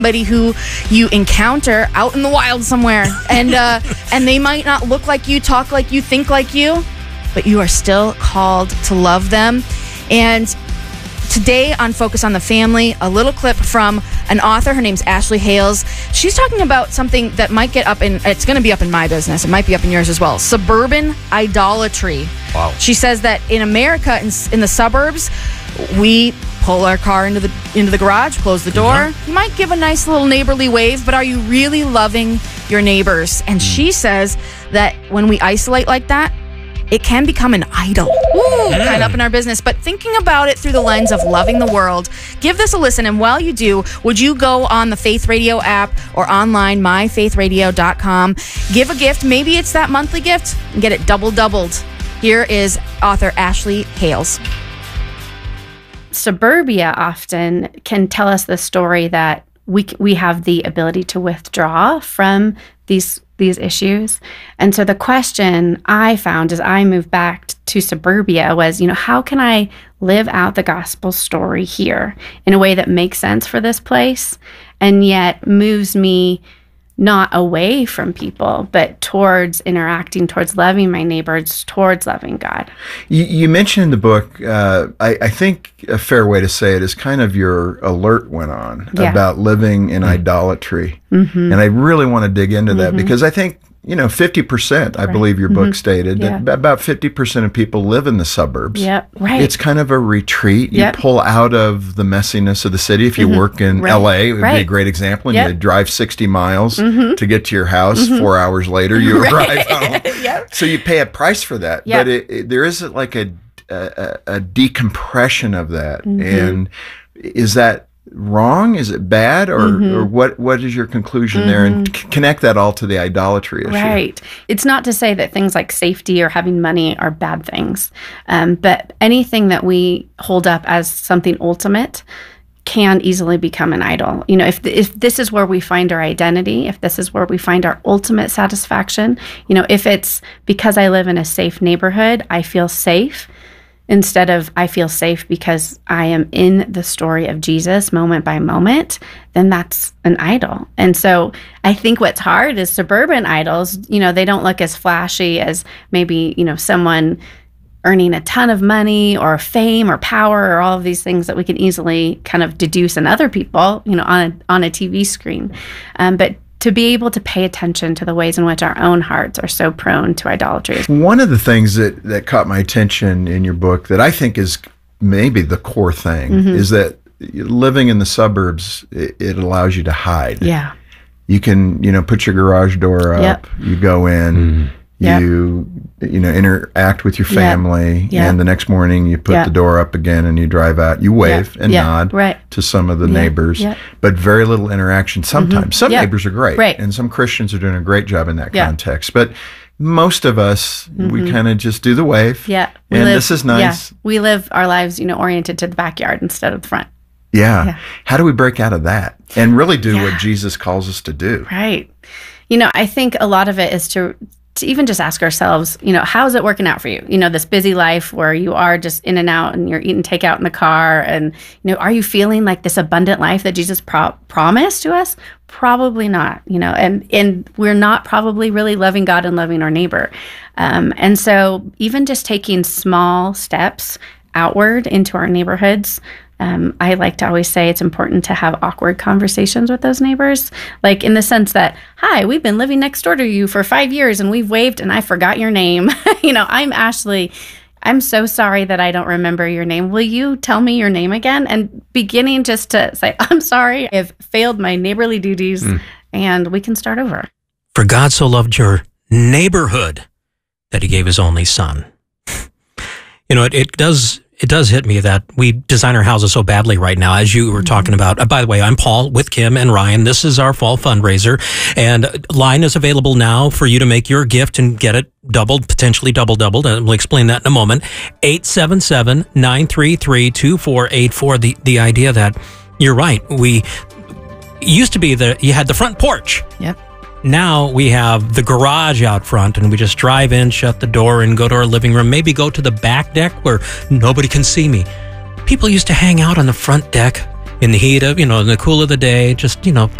somebody who you encounter out in the wild somewhere, and they might not look like you, talk like you, think like you, but you are still called to love them. And today on Focus on the Family, a little clip from an author. Her name's Ashley Hales. She's talking about something that might get up in, it's going to be up in my business. It might be up in yours as well. Suburban idolatry. Wow. She says that in America, in the suburbs, we pull our car into the garage, close the door. Mm-hmm. You might give a nice little neighborly wave, but are you really loving your neighbors? And she says that when we isolate like that, it can become an idol. Kind of up in our business. But thinking about it through the lens of loving the world, give this a listen. And while you do, would you go on the Faith Radio app or online, myfaithradio.com, give a gift. Maybe it's that monthly gift and get it doubled. Here is author Ashley Hales. Suburbia often can tell us the story that we have the ability to withdraw from these issues. And so the question I found as I moved back to suburbia was, how can I live out the gospel story here in a way that makes sense for this place and yet moves me not away from people, but towards interacting, towards loving my neighbors, towards loving God. You mentioned in the book, I think a fair way to say it is kind of your alert went on about living in idolatry. Mm-hmm. And I really want to dig into that because I think, 50%, I believe your book stated, that about 50% of people live in the suburbs. Yep, right. It's kind of a retreat. You pull out of the messiness of the city. If you work in LA, it would be a great example. And you drive 60 miles to get to your house. 4 hours later, you arrive home. So you pay a price for that. But there is like a decompression of that. And is that wrong? Is it bad? Or what is your conclusion there? And connect that all to the idolatry issue. Right. It's not to say that things like safety or having money are bad things, but anything that we hold up as something ultimate can easily become an idol. If this is where we find our identity, if this is where we find our ultimate satisfaction, if it's because I live in a safe neighborhood, I feel safe, instead of I feel safe because I am in the story of Jesus moment by moment, then that's an idol. And so I think what's hard is suburban idols, they don't look as flashy as maybe, someone earning a ton of money or fame or power or all of these things that we can easily kind of deduce in other people, on a TV screen. But to be able to pay attention to the ways in which our own hearts are so prone to idolatry. One of the things that caught my attention in your book that I think is maybe the core thing is that living in the suburbs, it allows you to hide. Yeah. You can, put your garage door up, you go in, you interact with your family, and the next morning you put the door up again and you drive out. You wave and nod to some of the neighbors, but very little interaction sometimes. Some neighbors are great, and some Christians are doing a great job in that context. But most of us, we kind of just do the wave, and this is nice. Yeah. We live our lives, oriented to the backyard instead of the front. Yeah. How do we break out of that and really do what Jesus calls us to do? Right. I think a lot of it is to even just ask ourselves, how is it working out for you? This busy life where you are just in and out and you're eating takeout in the car. And, are you feeling like this abundant life that Jesus promised to us? Probably not, and we're not probably really loving God and loving our neighbor. And so even just taking small steps outward into our neighborhoods, I like to always say it's important to have awkward conversations with those neighbors, like in the sense that, hi, we've been living next door to you for 5 years and we've waved and I forgot your name. I'm Ashley. I'm so sorry that I don't remember your name. Will you tell me your name again? And beginning just to say, I'm sorry, I've failed my neighborly duties and we can start over. For God so loved your neighborhood that he gave his only son. It does hit me that we design our houses so badly right now, as you were talking about. By the way, I'm Paul with Kim and Ryan. This is our fall fundraiser, and line is available now for you to make your gift and get it doubled, potentially doubled. And we'll explain that in a moment. 877-933-2484. The idea that you're right. We used to be you had the front porch. Yep. Now we have the garage out front and we just drive in, shut the door and go to our living room, maybe go to the back deck where nobody can see me. People used to hang out on the front deck in the heat of, in the cool of the day, just,